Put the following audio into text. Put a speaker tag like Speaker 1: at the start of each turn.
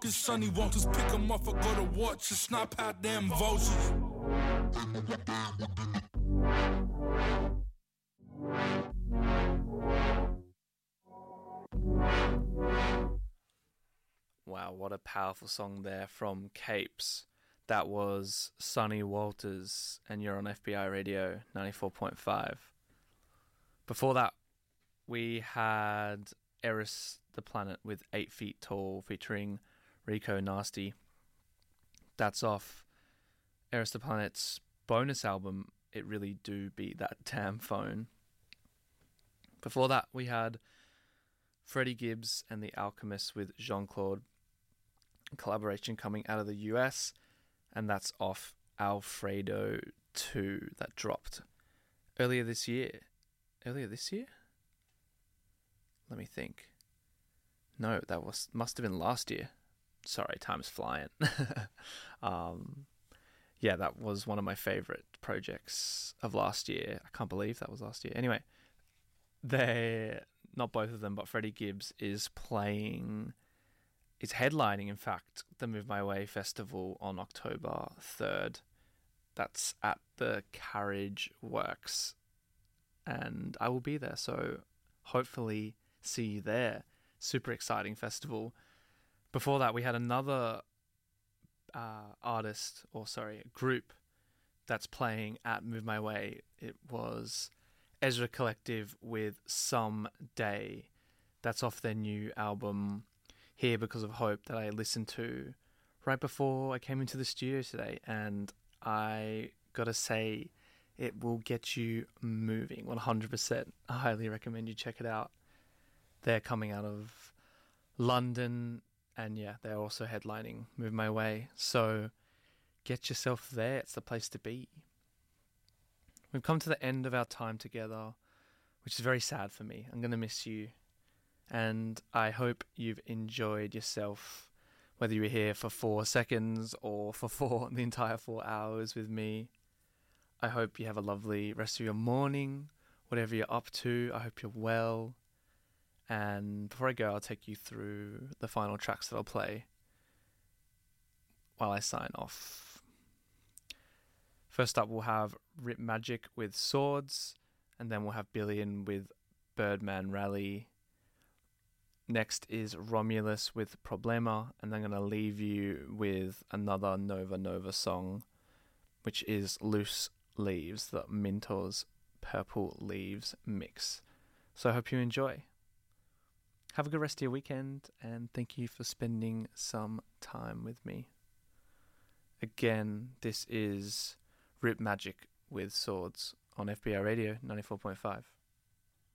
Speaker 1: fucking Sonny Walters, pick him up, I gotta watch and snap out them vultures.
Speaker 2: Wow, what a powerful song there from Capes. That was Sonny Walters, and you're on FBI Radio 94.5. Before that, we had Eris the Planet with 8 Feet Tall featuring Rico Nasty. That's off Eris the Planet's bonus album, It Really Do Beat That Damn Phone. Before that, we had Freddie Gibbs and The Alchemist with Jean-Claude, a collaboration coming out of the US, and that's off Alfredo 2 that dropped earlier this year. Earlier this year? Let me think. No, that must have been last year. Sorry, time's flying. Yeah, that was one of my favourite projects of last year. I can't believe that was last year. Anyway, not both of them, but Freddie Gibbs is headlining, in fact, the Move My Way Festival on October 3rd. That's at the Carriage Works, and I will be there, so hopefully see you there. Super exciting festival. Before that, we had another group that's playing at Move My Way. It was Ezra Collective with Some Day. That's off their new album, Here Because of Hope, that I listened to right before I came into the studio today, and I gotta say, it will get you moving 100%. I highly recommend you check it out. They're coming out of London, and yeah, they're also headlining Move My Way, so get yourself there. It's the place to be. We've come to the end of our time together, which is very sad for me. I'm going to miss you, and I hope you've enjoyed yourself, whether you were here for 4 seconds or for the entire 4 hours with me. I hope you have a lovely rest of your morning, whatever you're up to. I hope you're well. And before I go, I'll take you through the final tracks that I'll play while I sign off. First up, we'll have Rip Magic with Swords, and then we'll have Billion with Birdman Rally. Next is Romulus with Problema, and I'm going to leave you with another Nova Nova song, which is Loose Leaves, the Mintos Purple Leaves mix. So I hope you enjoy. Have a good rest of your weekend, and thank you for spending some time with me. Again, this is Rip Magic with Swords on FBI Radio 94.5.